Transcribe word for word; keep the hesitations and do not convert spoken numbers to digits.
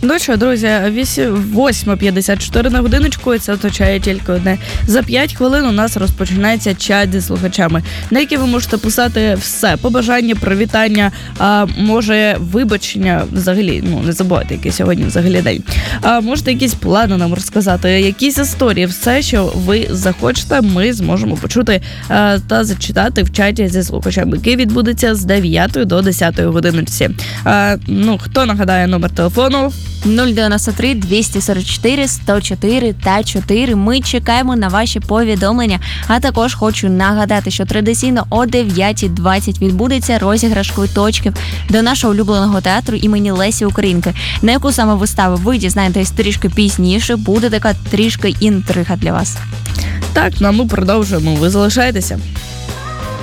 Ну що, друзі, восьма п'ятдесят чотири на годиночку, і це означає тільки одне. За п'ять хвилин у нас розпочинається чат зі слухачами, на який ви можете писати все. Побажання, привітання, а може вибачення, взагалі, ну не забувайте, який сьогодні взагалі день. А можете якісь плани нам розказати, якісь історії, все, що ви захочете, ми зможемо почути а, та зачитати в чаті зі слухачами, який відбудеться з дев'ятої до десятої годиночці. А, ну, хто нагадає номер телефону? нуль дев'яносто три двісті сорок чотири сто чотири та чотири. Ми чекаємо на ваші повідомлення. А також хочу нагадати, що традиційно о дев'ята двадцять відбудеться розіграш квиточків до нашого улюбленого театру імені Лесі Українки. На яку саме виставу ви дізнаєтесь трішки пізніше, буде така трішки інтрига для вас. Так, ну а ми продовжуємо. Ви залишайтеся.